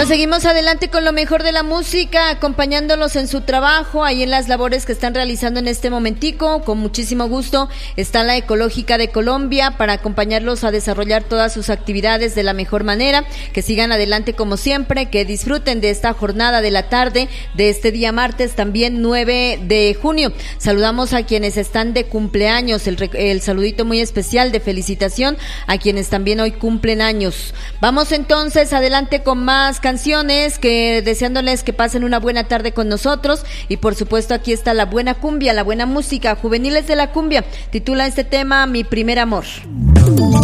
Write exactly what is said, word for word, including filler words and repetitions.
Bueno, seguimos adelante con lo mejor de la música, acompañándolos en su trabajo, ahí en las labores que están realizando en este momentico. Con muchísimo gusto está la Ecológica de Colombia para acompañarlos a desarrollar todas sus actividades de la mejor manera. Que sigan adelante como siempre, que disfruten de esta jornada de la tarde de este día martes, también nueve de junio. Saludamos a quienes están de cumpleaños, el, el saludito muy especial de felicitación a quienes también hoy cumplen años. Vamos entonces adelante con más canciones, que deseándoles que pasen una buena tarde con nosotros. Y por supuesto aquí está la buena cumbia, la buena música, Juveniles de la Cumbia titula este tema Mi Primer Amor.